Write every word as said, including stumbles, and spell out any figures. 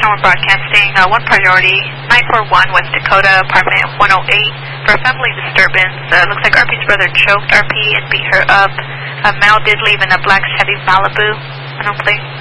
One Broadcasting, uh, one priority, nine four one West Dakota, apartment one oh eight, for a family disturbance. Uh, looks like R P's brother choked R P and beat her up. A male did leave in a black Chevy Malibu. I don't play.